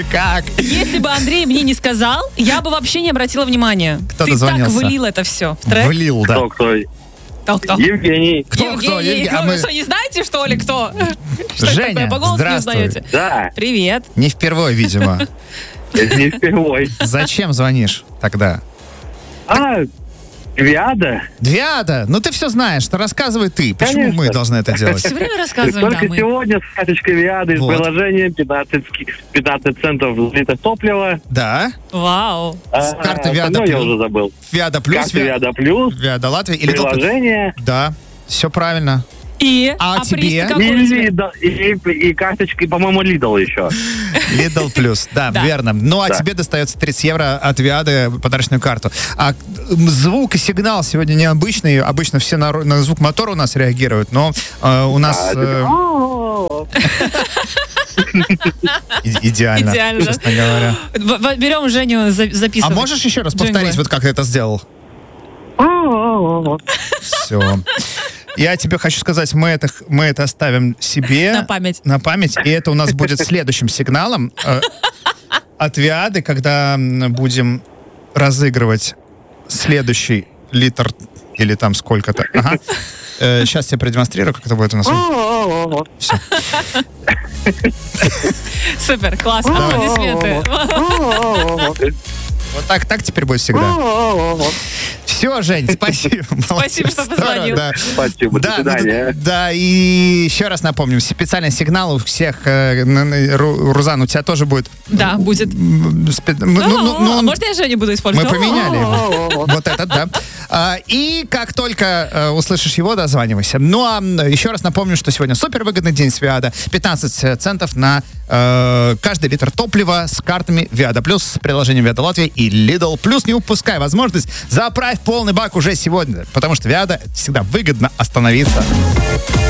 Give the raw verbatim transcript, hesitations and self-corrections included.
Как? Если бы Андрей мне не сказал, я бы вообще не обратила внимания. Кто Ты дозвонился? так влил это все в трек. Влил, да. Кто, кто? Кто, кто? Евгений. Кто, Евгений, кто? Евгений? А вы мы... что, не знаете, что ли, кто? Что это Женя, такое? По голосу не здравствуй. узнаете? Да, Привет. Не впервые, видимо. это не впервой. Зачем звонишь тогда? А, Виада? Двиада, ну ты все знаешь, то рассказывай ты. Почему Конечно. мы должны это делать? Все время рассказываем, да, Только мы. сегодня с карточкой Виады из Вот. приложения пятнадцать, ски- пятнадцать центов за литр топлива. Да, Вау. А, карты Виада остальное я плюс. уже забыл. Виада плюс, Карта Ви- Виада плюс, Виада Латвия или Lidl. приложение Да, все правильно. И? А тебе? приз и, какой у тебя? Lidl- и, и карточка, и, по-моему, Lidl еще. Lidl плюс, да, Да. верно. Ну, а Да. тебе достается тридцать евро от Виады подарочную карту. А м, звук и сигнал сегодня необычный. Обычно все на, ро- на звук мотора у нас реагируют, но э, у нас А, э, О, и- идеально, Идеально, да? честно говоря. В- в- Берем Женю за- А записывать. можешь еще раз Джинглы. повторить, вот как ты это сделал? о, Все. Я тебе хочу сказать, мы это, мы это оставим себе. На память. На память. И это у нас будет следующим сигналом э, от Виады, когда м, будем разыгрывать следующий литр или там сколько-то. Ага. Э, сейчас я продемонстрирую, как это будет у нас. о, Все. Супер, класс. Аплодисменты. о, Вот так, так теперь будет всегда. о. Все, Жень, спасибо. Спасибо, что Здорово, позвонил. да. Спасибо, до Да, ну, свидания. да, и еще раз напомним, специальный сигнал у всех. э, на- на- Ру- Рузан, у тебя тоже будет. Да, будет. м, спе- ну, ну, ну, ну, А, Можно я Женю буду мы использовать? поменяли его. Вот этот, да. А, и как только э, услышишь его, дозванивайся. Ну, а м, еще раз напомню, что сегодня супервыгодный день с Виада. пятнадцать центов на э, каждый литр топлива с картами Виада Плюс, с приложением Виада Латвия и Lidl Плюс. Не упускай возможность, заправь полный бак уже сегодня, потому что Виада всегда выгодно остановиться.